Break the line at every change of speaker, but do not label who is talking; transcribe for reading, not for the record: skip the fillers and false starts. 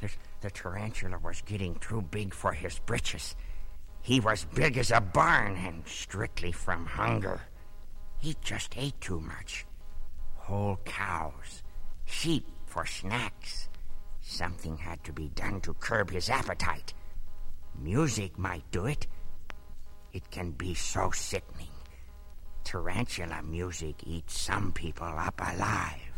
The tarantula was getting too big for his britches. He was big as a barn and strictly from hunger. He just ate too much. Whole cows, sheep for snacks. Something had to be done to curb his appetite. Music might do it. It can be so sickening. Tarantula music eats some people up alive.